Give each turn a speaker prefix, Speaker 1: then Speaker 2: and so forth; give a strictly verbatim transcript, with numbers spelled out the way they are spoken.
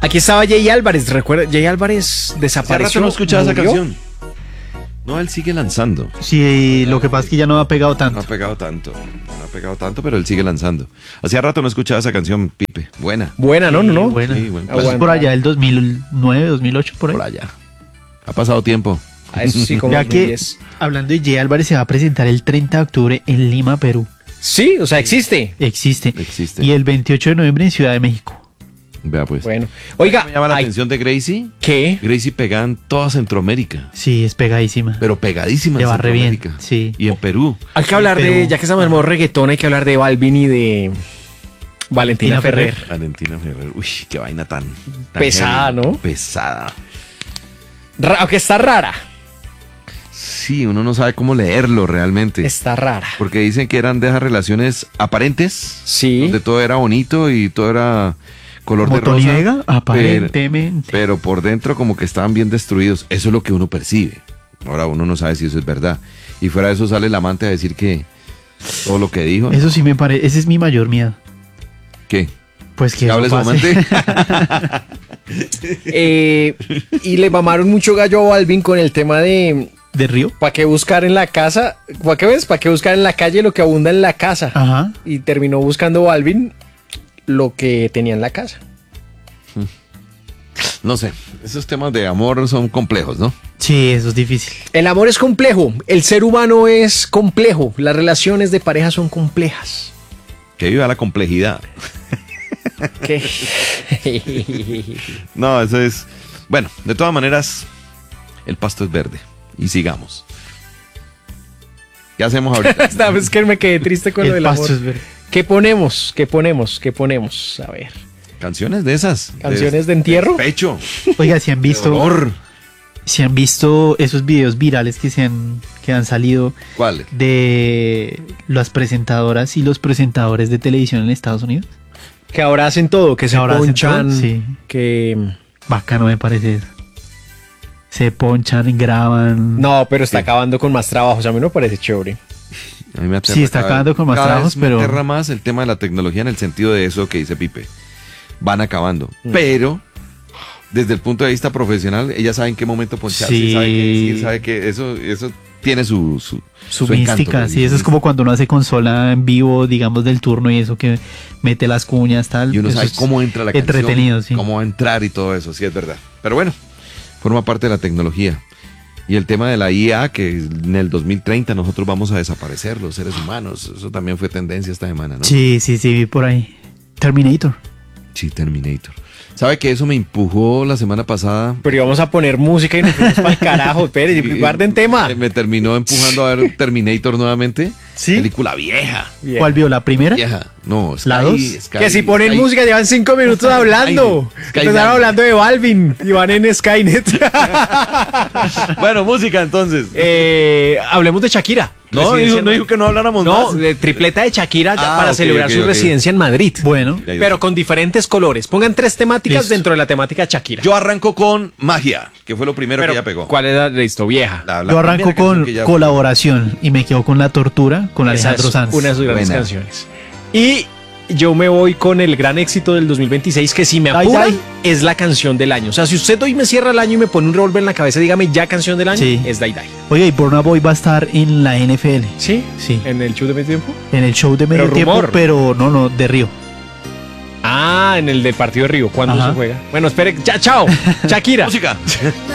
Speaker 1: Aquí estaba Jay Álvarez, recuerda, Jay Álvarez desapareció.
Speaker 2: Hace rato no escuchaba esa
Speaker 1: murió.
Speaker 2: canción. No, él sigue lanzando.
Speaker 3: Sí, lo que pasa es que ya no ha pegado
Speaker 2: No
Speaker 3: tanto.
Speaker 2: ha pegado tanto. No ha pegado tanto, pero él sigue lanzando. Hacía rato no escuchaba esa canción, Pipe. Buena.
Speaker 1: Buena, ¿no? No, no.
Speaker 3: Buena.
Speaker 2: Sí, buen
Speaker 3: Pues
Speaker 2: plan.
Speaker 3: por allá del dos mil nueve, dos mil ocho, por ahí.
Speaker 2: Por allá. Ha pasado tiempo.
Speaker 1: Ah, eso sí, como
Speaker 3: Ya
Speaker 1: dos mil
Speaker 3: que,
Speaker 1: diez.
Speaker 3: hablando de Jay Álvarez, se va a presentar el treinta de octubre en Lima, Perú.
Speaker 1: Sí, o sea, existe.
Speaker 3: Existe.
Speaker 2: Existe.
Speaker 3: Y el veintiocho de noviembre en Ciudad de México.
Speaker 2: Vea pues.
Speaker 1: Bueno, oiga,
Speaker 2: Me llama la
Speaker 1: ay,
Speaker 2: atención de Gracie.
Speaker 1: ¿qué?
Speaker 2: Gracie pegada en toda Centroamérica.
Speaker 3: Sí, es pegadísima.
Speaker 2: Pero pegadísima
Speaker 3: Le
Speaker 2: en
Speaker 3: va re bien,
Speaker 2: Centroamérica.
Speaker 3: sí.
Speaker 2: Y en Perú.
Speaker 1: Hay que hablar
Speaker 3: Pero-
Speaker 1: de, ya que estamos en modo reggaetón, hay que hablar de Balvin y de Valentina
Speaker 3: Valentina
Speaker 1: Ferrer.
Speaker 3: Ferrer.
Speaker 2: Valentina Ferrer. Uy, qué vaina tan, tan
Speaker 1: Pesada,
Speaker 2: heavy.
Speaker 1: ¿no?
Speaker 2: Pesada.
Speaker 1: Ra- aunque está rara,
Speaker 2: Sí, uno no sabe cómo leerlo realmente.
Speaker 1: está rara.
Speaker 2: Porque dicen que eran de esas relaciones aparentes.
Speaker 1: Sí.
Speaker 2: Donde todo era bonito y todo era color
Speaker 3: Como
Speaker 2: de rosa.
Speaker 3: Tony Vega,
Speaker 2: pero,
Speaker 3: aparentemente.
Speaker 2: pero por dentro como que estaban bien destruidos. Eso es lo que uno percibe. Ahora uno no sabe si eso es verdad. Y fuera de eso sale el amante a decir que todo lo que dijo.
Speaker 3: Eso sí me parece, ese es mi mayor miedo.
Speaker 2: ¿Qué?
Speaker 3: Pues que
Speaker 2: ¿Que
Speaker 3: eso
Speaker 2: hable su
Speaker 3: pase.
Speaker 2: amante?
Speaker 1: Eh, y le mamaron mucho gallo a Balvin con el tema de
Speaker 3: ¿De Río?
Speaker 1: ¿para qué buscar en la casa? ¿Para qué ves? ¿Para qué buscar en la calle lo que abunda en la casa?
Speaker 3: Ajá.
Speaker 1: Y terminó buscando Balvin lo que tenía en la casa.
Speaker 2: No sé. Esos temas de amor son complejos, ¿no?
Speaker 3: Sí, eso es difícil.
Speaker 1: El amor es complejo, el ser humano es complejo, las relaciones de pareja son complejas.
Speaker 2: Que viva la complejidad.
Speaker 1: ¿Qué?
Speaker 2: No, eso es... Bueno, de todas maneras, el pasto es verde. Y sigamos. ¿Qué hacemos ahorita?
Speaker 1: Esta vez que me quedé triste con lo
Speaker 3: El
Speaker 1: del
Speaker 3: pasto
Speaker 1: amor.
Speaker 3: es verde.
Speaker 1: ¿Qué ponemos? ¿Qué ponemos? ¿Qué ponemos? A ver.
Speaker 2: Canciones de esas.
Speaker 1: ¿Canciones de entierro?
Speaker 2: Pecho.
Speaker 3: Oiga, si han visto,
Speaker 2: Dolor.
Speaker 3: si han visto esos videos virales que se han, que han salido
Speaker 2: ¿Cuál?
Speaker 3: de las presentadoras y los presentadores de televisión en Estados Unidos.
Speaker 1: Que ahora hacen todo, que se
Speaker 3: ahora hacen
Speaker 1: ponchan,
Speaker 3: todo, sí.
Speaker 1: que...
Speaker 3: Bacano me parece. Se ponchan, graban.
Speaker 1: No, pero está
Speaker 2: Sí.
Speaker 1: acabando con más trabajos, a mí no me parece chévere.
Speaker 2: A mí me aterra
Speaker 3: Sí, está
Speaker 2: cada-
Speaker 3: acabando con más
Speaker 2: cada
Speaker 3: trabajos,
Speaker 2: vez me
Speaker 3: pero-
Speaker 2: aterra más el tema de la tecnología en el sentido de eso que dice Pipe. Van acabando.
Speaker 3: Mm.
Speaker 2: Pero, desde el punto de vista profesional, ella sabe en qué momento poncharse,
Speaker 3: Sí.
Speaker 2: sabe qué decir, sabe que eso, eso tiene su, su,
Speaker 3: Su,
Speaker 2: encanto,
Speaker 3: mística,
Speaker 2: ¿no?
Speaker 3: sí, eso es como cuando uno hace consola en vivo, digamos, del turno y eso que mete las cuñas, tal.
Speaker 2: Y uno
Speaker 3: eso
Speaker 2: sabe
Speaker 3: es
Speaker 2: cómo entra la
Speaker 3: entretenido,
Speaker 2: canción,
Speaker 3: sí.
Speaker 2: cómo va a entrar y todo eso, sí es verdad. Pero bueno, forma parte de la tecnología. Y el tema de la I A, que en el dos mil treinta nosotros vamos a desaparecer, los seres humanos. Eso también fue tendencia esta semana, ¿no?
Speaker 3: Sí, sí, sí, vi por ahí. Terminator.
Speaker 2: Sí, Terminator. ¿Sabe que eso me empujó la semana pasada?
Speaker 1: Pero íbamos a poner música y nos fuimos para el carajo, espere,
Speaker 2: Y-
Speaker 1: guarden tema.
Speaker 2: Me, me terminó empujando a ver Terminator nuevamente.
Speaker 3: ¿Sí?
Speaker 2: Película vieja.
Speaker 1: Bien.
Speaker 3: ¿Cuál vio? ¿La primera?
Speaker 2: Vieja. No, Sky,
Speaker 3: ¿La dos?
Speaker 2: Sky-
Speaker 1: Que si ponen
Speaker 2: Sky-
Speaker 1: música llevan cinco minutos hablando.
Speaker 2: Sky-
Speaker 1: Empezaron
Speaker 2: Sky-
Speaker 1: hablando de Balvin y van en Skynet.
Speaker 2: Bueno, música entonces.
Speaker 1: Eh, hablemos de Shakira.
Speaker 2: no,
Speaker 1: Residencia
Speaker 2: dijo,
Speaker 1: en
Speaker 2: no
Speaker 1: Madrid.
Speaker 2: dijo que no habláramos
Speaker 1: No,
Speaker 2: más.
Speaker 1: de tripleta de Shakira
Speaker 2: Ah,
Speaker 1: para
Speaker 2: ok,
Speaker 1: celebrar
Speaker 2: ok,
Speaker 1: su
Speaker 2: ok.
Speaker 1: residencia en Madrid.
Speaker 3: Bueno,
Speaker 2: Ya, ya.
Speaker 1: Pero con diferentes colores. Pongan tres temáticas
Speaker 3: Listo.
Speaker 1: dentro de la temática Shakira.
Speaker 2: Yo arranco con Magia, que fue lo primero
Speaker 1: Pero,
Speaker 2: que ella pegó.
Speaker 1: ¿cuál era? Listo, vieja.
Speaker 2: La- la
Speaker 3: yo
Speaker 2: primera
Speaker 3: arranco
Speaker 2: canción
Speaker 3: con
Speaker 2: que ella-
Speaker 3: colaboración y me quedo con La Tortura con
Speaker 1: Esa
Speaker 3: Alejandro
Speaker 1: es
Speaker 3: Sanz.
Speaker 1: una de sus grandes
Speaker 2: Buena.
Speaker 1: canciones. Y yo me voy con el gran éxito del dos mil veintiséis, que si me
Speaker 3: Ay,
Speaker 1: apura,
Speaker 3: ay.
Speaker 1: es la canción del año. O sea, si usted hoy me cierra el año y me pone un revólver en la cabeza, dígame ya canción del año,
Speaker 3: Sí.
Speaker 1: es Dai Dai.
Speaker 3: Oye, y Burna Boy va a estar en la N F L.
Speaker 1: ¿Sí?
Speaker 3: Sí.
Speaker 1: ¿En el show de medio tiempo?
Speaker 3: En el show de medio
Speaker 1: Pero
Speaker 3: tiempo,
Speaker 1: rumor.
Speaker 3: pero no, no, de Río.
Speaker 1: Ah, en el del partido de Río. ¿Cuándo
Speaker 3: Ajá.
Speaker 1: se juega? Bueno, espere. Ya, chao. Shakira.
Speaker 2: Música.